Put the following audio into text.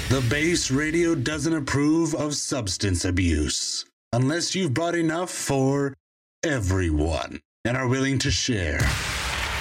The Base Radio doesn't approve of substance abuse unless you've bought enough for everyone and are willing to share.